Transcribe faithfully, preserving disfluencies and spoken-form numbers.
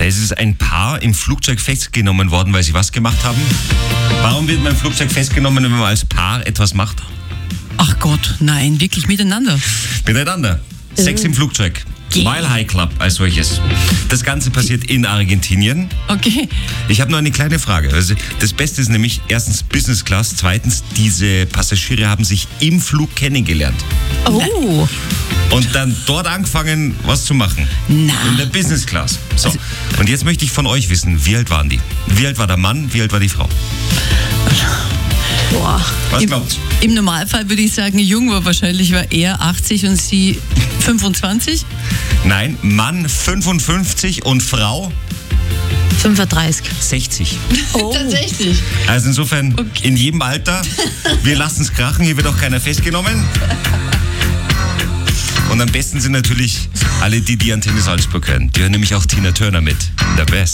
Da ist es ein Paar im Flugzeug festgenommen worden, weil sie was gemacht haben. Warum wird man im Flugzeug festgenommen, wenn man als Paar etwas macht? Ach Gott, nein, wirklich miteinander. Miteinander. Sex im Flugzeug. Mile High Club als solches. Das Ganze passiert in Argentinien. Okay. Ich habe noch eine kleine Frage. Also das Beste ist nämlich erstens Business Class, zweitens diese Passagiere haben sich im Flug kennengelernt. Oh. Und dann dort angefangen, was zu machen. Na. In der Business Class. So. Und jetzt möchte ich von euch wissen, wie alt waren die? Wie alt war der Mann, wie alt war die Frau? Boah. Was Im, glaubt's? Im Normalfall würde ich sagen, jung war wahrscheinlich war er achtzig und sie fünfundzwanzig. Nein, Mann fünfundfünfzig und Frau fünfunddreißig. sechzig. Oh. Tatsächlich. Also insofern Okay. in jedem Alter, wir lassen es krachen, hier wird auch keiner festgenommen. Und am besten sind natürlich alle die, die Antenne Salzburg hören. Die hören nämlich auch Tina Turner mit. Der Best.